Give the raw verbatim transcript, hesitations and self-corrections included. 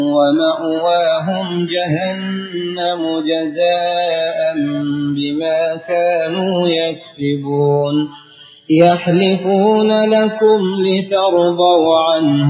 ومأواهم جهنم جزاء بما كانوا يكسبون يحلفون لكم لترضوا عنهم